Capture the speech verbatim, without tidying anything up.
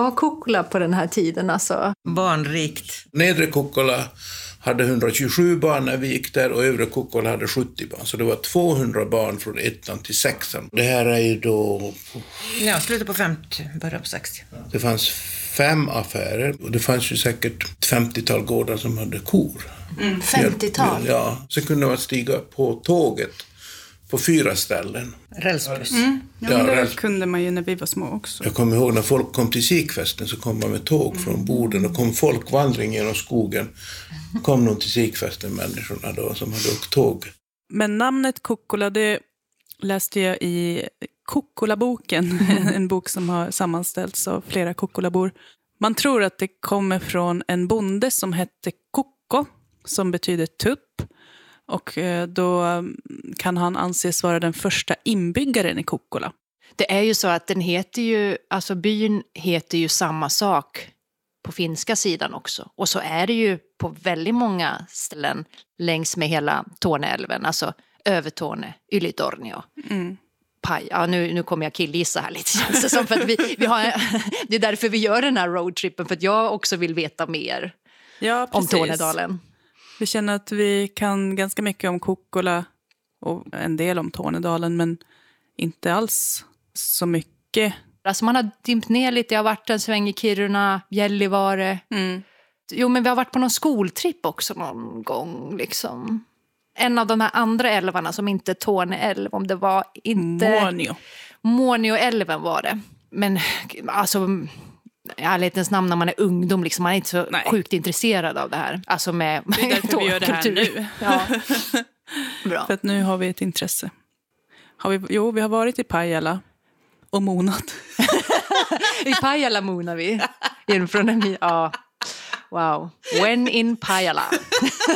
var Kokkola på den här tiden? Alltså? Barnrikt. Nedre Kokkola hade hundratjugosju barn när vi gick där och övre Kokkola hade sjuttio barn. Så det var tvåhundra barn från ettan till sexan. Det här är ju då... Ja, slutet på femtio, början på sextio. Det fanns fem affärer och det fanns ju säkert ett femtiotal gårdar som hade kor. Mm, femtiotal? Ja, så kunde man stiga på tåget på fyra ställen. Rälsbuss. Mm. Ja, Ja, det räls... kunde man ju när vi var små också. Jag kommer ihåg när folk kom till Sikfesten så kom man med tåg mm. från Boden och kom folkvandring genom skogen. Kom någon till Sikfesten, människorna då som hade åkt tåg. Men namnet Kokkola, det läste jag i Kokkolaboken, en bok som har sammanställts av flera Kokkolabor. Man tror att det kommer från en bonde som hette Kokko, som betyder tupp. Och då kan han anses vara den första inbyggaren i Kokkola. Det är ju så att den heter ju, alltså byn heter ju samma sak på finska sidan också. Och så är det ju på väldigt många ställen längs med hela Torneälven. Alltså Övertorne, Ylitornio, mm. Paj. Ja, nu, nu kommer jag killgissa här lite. Känns det, som för att vi, vi har, det är därför vi gör den här roadtrippen. För att jag också vill veta mer ja, om Tornedalen. Vi känner att vi kan ganska mycket om Kokkola och en del om Tornedalen. Men inte alls så mycket. Alltså man har dimpt ner lite. Jag har varit en sväng i Kiruna, Gällivare. Mm. Jo, men vi har varit på någon skoltripp också någon gång. Liksom. En av de här andra älvarna som inte är Torneälv. Om det var inte... Månio. Månioälven var det. Men alltså... I ärlighetens namn när man är ungdom. Liksom, man är inte så Nej. sjukt intresserad av det här. Alltså med det är därför vi gör det här nu. Ja. Bra. För att nu har vi ett intresse. Har vi, jo, vi har varit i Pajala. Och monat. I Pajala monar vi. Från en, ja. Wow. When in Pajala.